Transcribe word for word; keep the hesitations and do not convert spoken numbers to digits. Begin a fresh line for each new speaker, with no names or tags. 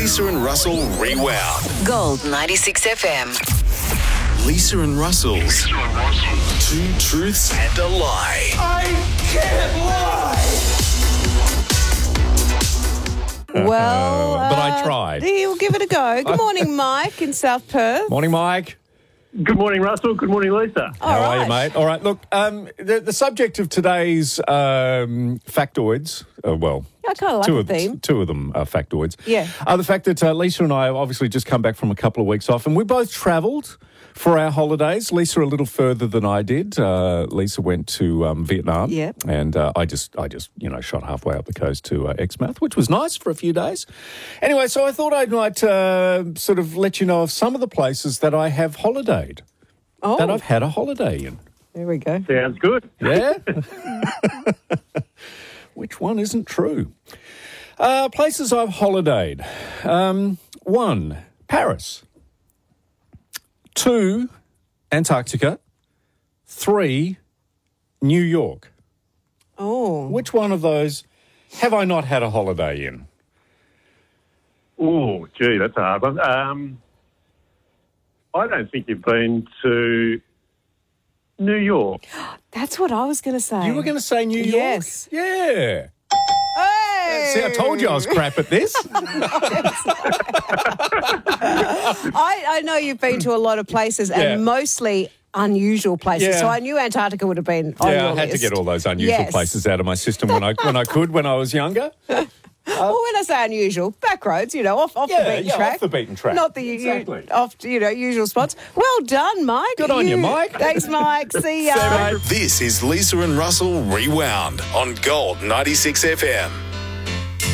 Lisa and Russell Rewound.
Gold ninety-six F M.
Lisa and Russell's Two Truths and a Lie.
I can't lie!
Well,
Uh, but I
uh,
tried.
We'll give it a go. Good morning, Mike in South Perth.
Morning, Mike.
Good morning, Russell. Good morning, Lisa.
All
How are you,
right.
mate? All right, look, um, the, the subject of today's um, factoids, uh, well,
I kind of like
two,
the
of,
theme.
two of them are factoids,
Yeah.
are the fact that uh, Lisa and I have obviously just come back from a couple of weeks off, and we both travelled for our holidays. Lisa a little further than I did. Uh, Lisa went to um, Vietnam,
Yeah.
and uh, I just, I just, you know, shot halfway up the coast to uh, Exmouth, which was nice for a few days. Anyway, so I thought I might uh, sort of let you know of some of the places that I have holidayed.
Oh,
That I've had a holiday in.
there we go.
Sounds good.
Yeah? Which one isn't true? Uh, places I've holidayed. Um, one, Paris. Two, Antarctica. Three, New York.
Oh,
Which one of those have I not had a holiday in?
Oh, gee, that's a hard one. Um, I don't think you've been to New York.
that's what I was going to say.
You were going to say New York?
Yes.
Yeah.
Hey!
See, I told you I was crap at this.
I, I know you've been to a lot of places
Yeah.
and mostly unusual places.
Yeah.
So I knew Antarctica would have been on
Yeah,
your
I had
list.
to get all those unusual
Yes.
places out of my system when I when I could when I was younger.
Well, when I say unusual, back roads, you know, off, off
Yeah,
the beaten
yeah,
track.
off the beaten track.
Not the u-
Exactly.
off, you know, usual spots. Well done, Mike.
Good on you, Mike.
Thanks, Mike. See ya.
So, mate,
This is Lisa and Russell Rewound on Gold ninety-six F M.